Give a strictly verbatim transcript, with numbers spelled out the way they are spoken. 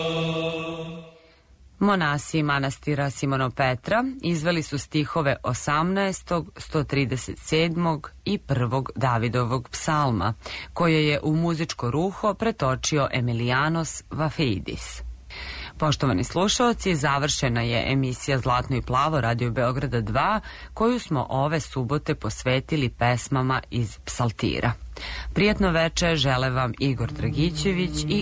Monasi manastira Simonopetra izveli su stihove osamnaestog, sto trideset sedmog i prvog Davidovog psalma, koje je u muzičko ruho pretočio Emilijanos Vafeidis. Poštovani slušalci, završena je emisija Zlatno i plavo Radio Beograda dva, koju smo ove subote posvetili pesmama iz psaltira. Prijatno veče žele vam Igor Dragićević i